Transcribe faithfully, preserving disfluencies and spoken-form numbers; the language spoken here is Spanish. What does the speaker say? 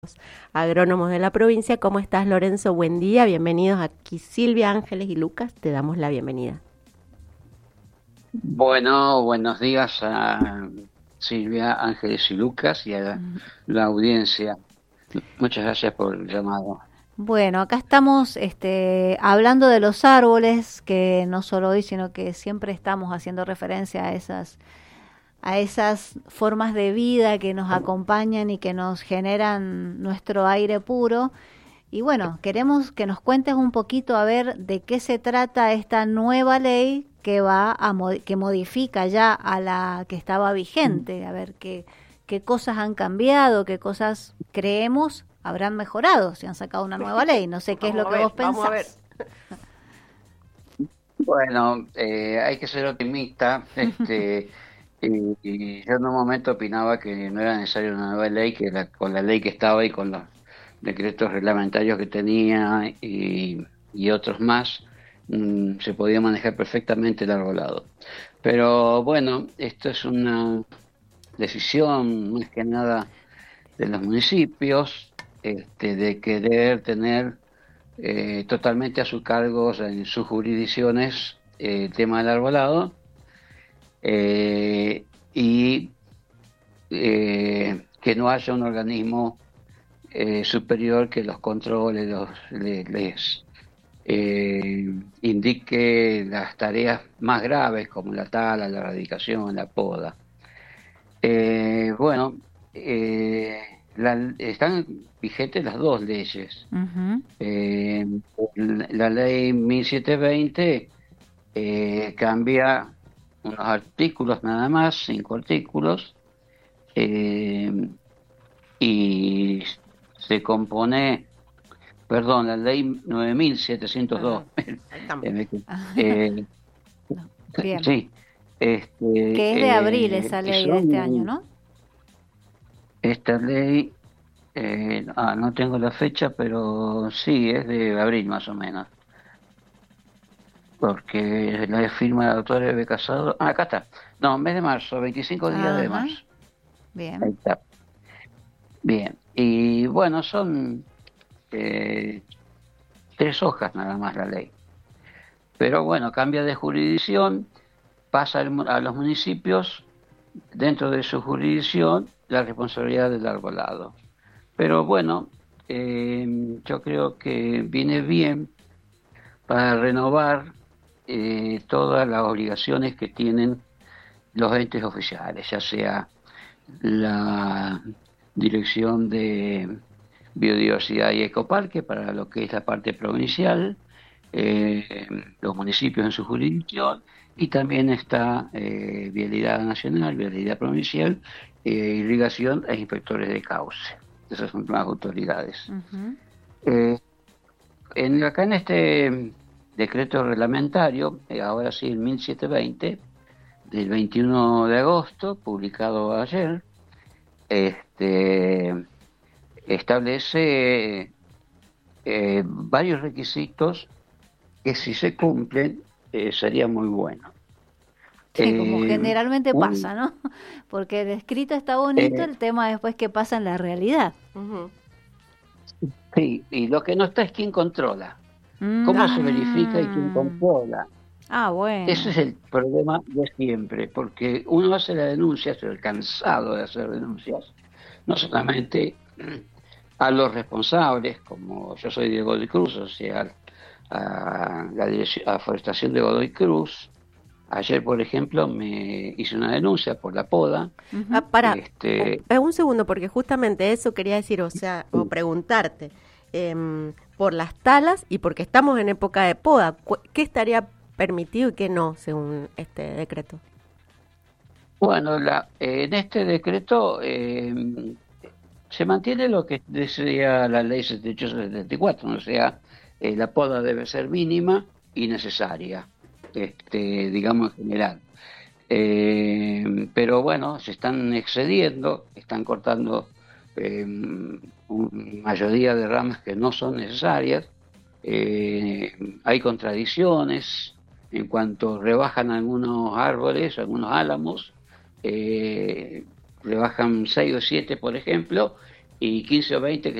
Agrónomos de la provincia. ¿Cómo estás, Lorenzo? Buen día, bienvenidos aquí Silvia, Ángeles y Lucas, te damos la bienvenida. Bueno, buenos días a Silvia, Ángeles y Lucas y a la, la audiencia. Muchas gracias por el llamado. Bueno, acá estamos este, hablando de los árboles, que no solo hoy, sino que siempre estamos haciendo referencia a esas, a esas formas de vida que nos acompañan y que nos generan nuestro aire puro. Y bueno, queremos que nos cuentes un poquito a ver de qué se trata esta nueva ley que va a mod- que modifica ya a la que estaba vigente, a ver qué, qué cosas han cambiado, qué cosas creemos habrán mejorado si han sacado una nueva ley. No sé qué es Vamos lo a que ver, vos vamos a ver. pensás. Bueno, eh, hay que ser optimista. Este, y, y yo en un momento opinaba que no era necesaria una nueva ley, que la- con la ley que estaba y con los decretos reglamentarios que tenía y, y otros más, mm, se podía manejar perfectamente el arbolado. Pero bueno, esto es una decisión más que nada de los municipios, este, de querer tener eh, totalmente a su cargo, o sea, en sus jurisdicciones, eh, el tema del arbolado, eh, y eh, que no haya un organismo eh, superior que los controle, los, le- les eh, indique las tareas más graves como la tala, la erradicación, la poda. Eh, bueno, eh, la- están vigentes las dos leyes. Ujú. Eh, la ley mil setecientos veinte eh, cambia unos artículos nada más, cinco artículos, eh, y se compone, perdón, la ley nueve mil setecientos dos. Ajá, ahí estamos. Eh, me- eh, No, bien. sí, Que es de abril este, eh, esa y ley de este año, son ¿no? esta ley. Eh, ah, no tengo la fecha, pero sí, es de abril más o menos, porque la firma la doctora Eve Casado. Ah, acá está. No, mes de marzo, veinticinco días de Ajá, marzo. Ahí bien. está. Bien. Y bueno, son eh, tres hojas nada más la ley. Pero bueno, cambia de jurisdicción, pasa al mu- a los municipios, dentro de su jurisdicción, la responsabilidad del arbolado. Pero bueno, eh, yo creo que viene bien para renovar eh, todas las obligaciones que tienen los entes oficiales, ya sea la Dirección de Biodiversidad y Ecoparque para lo que es la parte provincial, eh, los municipios en su jurisdicción, y también está eh, Vialidad Nacional, Vialidad Provincial, eh, Irrigación e Inspectores de Cauce. Esas son las autoridades. Ujú. Eh, en, acá en este decreto reglamentario, eh, ahora sí, el mil setecientos veinte, del veintiuno de agosto, publicado ayer, este, establece eh, varios requisitos que si se cumplen eh, sería muy bueno. Que como Eh, generalmente un, pasa, ¿no? Porque el escrito está bonito, eh, el tema después que pasa en la realidad. Ujú. sí, y lo que no está es quién controla. Mm, ¿Cómo se verifica y quién ah, controla? ah, Ese bueno. es el problema de siempre, porque uno hace la denuncia, estoy cansado de hacer denuncias, no solamente a los responsables, como yo soy de Godoy Cruz, o sea, a la dirección, a Forestación de Godoy Cruz. Ayer, por ejemplo, me hice una denuncia por la poda. Ujú. Ah, para, u- Este, eh, un segundo, porque justamente eso quería decir, o sea, o preguntarte, em, por las talas y porque estamos en época de poda, cu- ¿qué estaría permitido y qué no, según este decreto? bueno, la, en este decreto eh, se mantiene lo que decía la ley setenta y ocho setenta y cuatro, o sea, eh, la poda debe ser mínima y necesaria, este, digamos en general. Eh, pero bueno, se están excediendo, están cortando eh, una mayoría de ramas que no son necesarias. Eh, hay contradicciones en cuanto rebajan algunos árboles, algunos álamos, eh, rebajan seis o siete, por ejemplo, y quince o veinte que